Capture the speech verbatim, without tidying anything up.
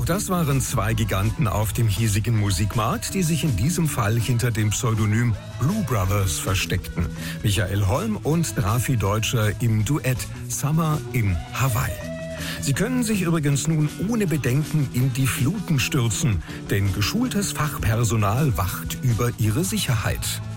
Das waren zwei Giganten auf dem hiesigen Musikmarkt, die sich in diesem Fall hinter dem Pseudonym Blue Brothers versteckten. Michael Holm und Drafi Deutscher im Duett Summer in Hawaii. Sie können sich übrigens nun ohne Bedenken in die Fluten stürzen, denn geschultes Fachpersonal wacht über ihre Sicherheit.